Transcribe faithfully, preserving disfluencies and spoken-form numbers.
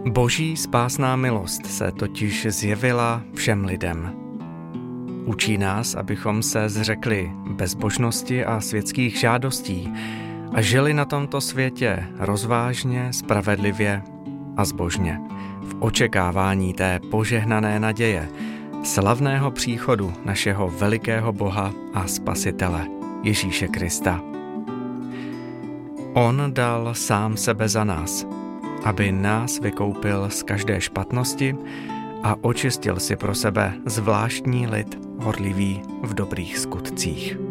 Boží spásná milost se totiž zjevila všem lidem. Učí nás, abychom se zřekli bezbožnosti a světských žádostí a žili na tomto světě rozvážně, spravedlivě a zbožně, v očekávání té požehnané naděje, slavného příchodu našeho velikého Boha a Spasitele, Ježíše Krista. On dal sám sebe za nás, aby nás vykoupil z každé špatnosti a očistil si pro sebe zvláštní lid horlivý v dobrých skutcích.